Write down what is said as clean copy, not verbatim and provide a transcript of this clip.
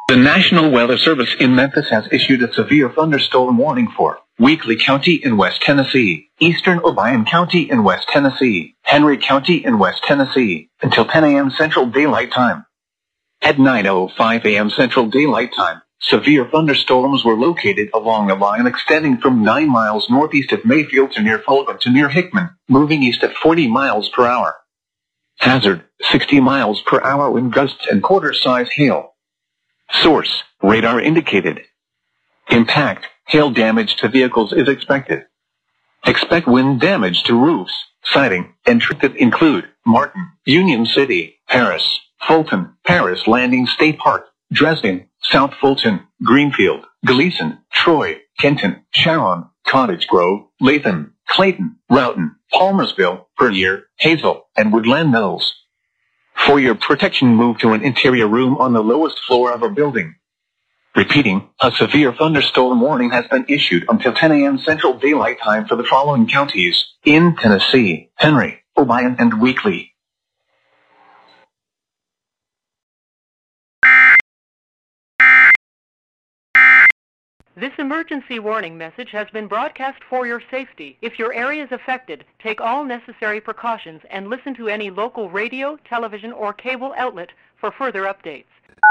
The National Weather Service in Memphis has issued a severe thunderstorm warning for Weakley County in West Tennessee, Eastern Obion County in West Tennessee, Henry County in West Tennessee, until 10 a.m. Central Daylight Time. At 9:05 a.m. Central Daylight Time, severe thunderstorms were located along a line extending from 9 miles northeast of Mayfield to near Fulton to near Hickman, moving east at 40 miles per hour. Hazard, 60 miles per hour wind gusts and quarter-size hail. Source, radar indicated. Impact, hail damage to vehicles is expected. Expect wind damage to roofs, siding, and trees that include Martin, Union City, Paris, Fulton, Paris Landing State Park, Dresden, South Fulton, Greenfield, Gleason, Troy, Kenton, Sharon, Cottage Grove, Latham, Clayton, Roughton, Palmersville, Bernier, Hazel, and Woodland Mills. For your protection, move to an interior room on the lowest floor of a building. Repeating, a severe thunderstorm warning has been issued until 10 a.m. Central Daylight Time for the following counties in Tennessee: Henry, Obion, and Weakley. This emergency warning message has been broadcast for your safety. If your area is affected, take all necessary precautions and listen to any local radio, television, or cable outlet for further updates.